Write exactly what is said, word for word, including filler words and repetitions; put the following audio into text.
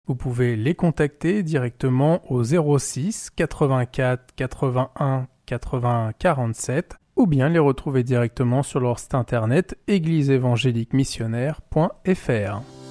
Vous pouvez les contacter directement au zéro six quatre-vingt-quatre quatre-vingt-un quatre-vingts quarante-sept ou bien les retrouver directement sur leur site internet église évangélique missionnaire point f r.